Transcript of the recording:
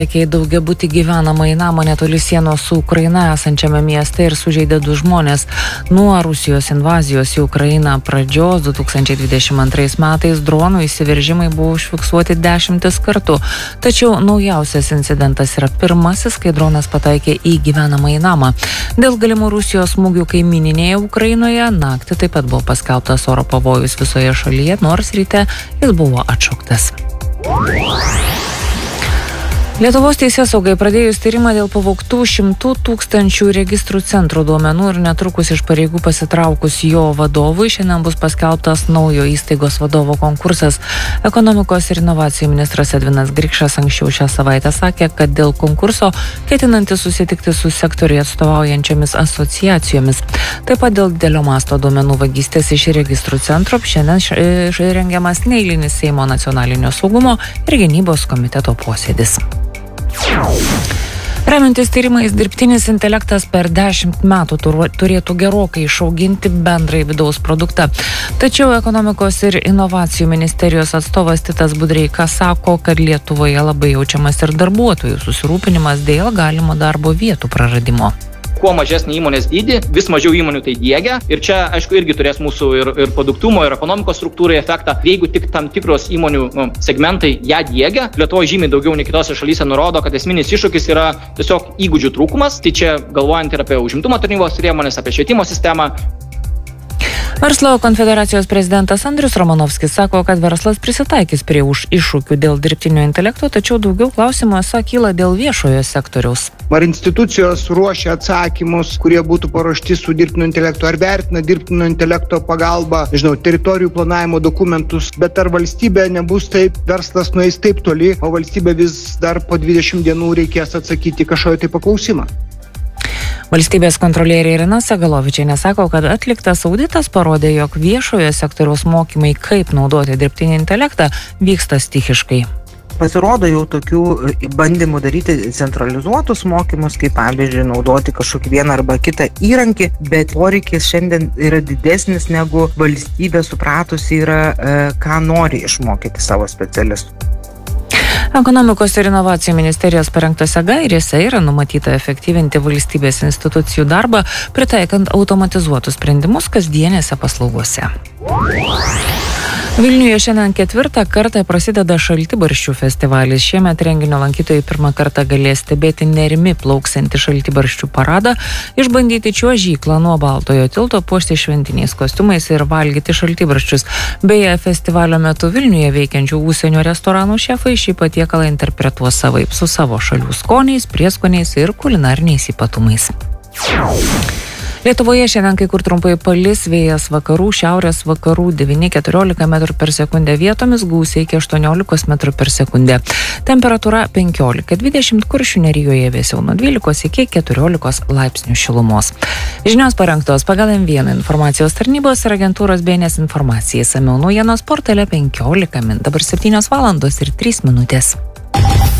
Į daugiabutį gyvenamąjį namą netoli sienos su Ukraina esančiame mieste ir sužeidė 2 žmonės. Nuo Rusijos invazijos į Ukrainą pradžios 2022 metais dronų įsiveržimai buvo užfiksuoti 10 kartų. Tačiau naujausias incidentas yra pirmasis, kai dronas pataikė į gyvenamąjį namą. Dėl galimų Rusijos smūgių kaimyninėje Ukrainoje naktį taip pat buvo paskelbtas oro pavojus visoje šalyje, nors ryte jis buvo atšauktas. Lietuvos teisėsaugai pradėjus tyrimą dėl pavogtų 100 000 registrų centro duomenų ir netrukus iš pareigų pasitraukus jo vadovui, šiandien bus paskelbtas naujo įstaigos vadovo konkursas. Ekonomikos ir inovacijų ministras Edvinas Grikšas anksčiau šią savaitę sakė, kad dėl konkurso ketinantis susitikti su sektoriui atstovaujančiamis asociacijomis. Taip pat dėl didelio masto duomenų vagystės iš registrų centro šiandien rengiamas neeilinis Seimo nacionalinio saugumo ir gynybos komiteto posėdis. Remiantis tyrimais, dirbtinis intelektas per 10 metų turėtų gerokai išauginti bendrąjį vidaus produktą. Tačiau ekonomikos ir inovacijų ministerijos atstovas Titas Budreika sako, kad Lietuvoje labai jaučiamas ir darbuotojų susirūpinimas dėl galimo darbo vietų praradimo. Kuo mažesnį įmonės dydį, vis mažiau įmonių tai diegia. Ir čia, aišku, irgi turės mūsų ir produktumo, ir ekonomikos struktūrai efektą. Jeigu tik tam tikros įmonių segmentai ją diegia, Lietuvoje žymiai daugiau nei kitose šalyse nurodo, kad esminis iššūkis yra tiesiog įgūdžių trūkumas. Tai čia galvojant ir apie užimtumo tarnybos priemonės, apie švietimo sistemą. Verslo konfederacijos prezidentas Andrius Romanovskis sako, kad verslas prisitaikys prie iššūkių dėl dirbtinio intelekto, tačiau daugiau klausimų kyla dėl viešojo sektoriaus. Ar institucijos ruošia atsakymus, kurie būtų paruošti su dirbtinio intelekto, ar vertina dirbtinio intelekto pagalba, teritorijų planavimo dokumentus, bet ar valstybė nebus taip, verslas nueis taip toli, o valstybė vis dar po 20 dienų reikės atsakyti kažkokį tai paklausimą. Valstybės kontrolierė Irina Sagalovičienė sako, kad atliktas auditas parodė, jog viešojo sektoriaus mokymai, kaip naudoti dirbtinį intelektą, vyksta stichiškai. Pasirodo jau tokių bandymų daryti centralizuotus mokymus, kaip pavyzdžiui naudoti kažkokį vieną arba kitą įrankį, bet poreikis šiandien yra didesnis negu valstybė supratusi yra, ką nori išmokyti savo specialistų. Ekonomikos ir inovacijų ministerijos parengtose gairėse yra numatyta efektyvinti valstybės institucijų darbą, pritaikant automatizuotus sprendimus kasdienėse paslaugose. Vilniuje šiandien 4. kartą prasideda Šaltibarščių festivalis. Šiemet renginio lankytojai pirmą kartą galės stebėti nerimi plauksiantį Šaltibarščių paradą, išbandyti čiuožyklą nuo Baltojo tilto, puošti šventiniais kostiumais ir valgyti šaltibarščius. Beje, festivalio metu Vilniuje veikiančių užsienio restoranų šefai šį patiekalą interpretuos savaip su savo šalių skoniais, prieskoniais ir kulinariniais ypatumais. Lietuvoje šiandien kai kur trumpai palis, vėjas vakarų, šiaurės vakarų 9–14 m/s, vietomis gūsiai iki 18 m/s. Temperatūra 15–20, Kuršių Nerijoje vėsiau nuo 12 iki 14 laipsnių šilumos. Žinios parengtos pagal M1 informacijos tarnybos ir agentūros BNS informacijai. Išsamiau naujienos portale 15 min. Dabar 7 valandos ir 3 minutės.